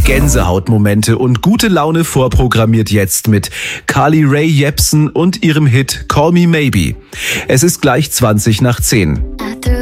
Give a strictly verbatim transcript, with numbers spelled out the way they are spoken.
Gänsehautmomente und gute Laune vorprogrammiert jetzt mit Carly Rae Jepsen und ihrem Hit Call Me Maybe. Es ist gleich zwanzig nach zehn.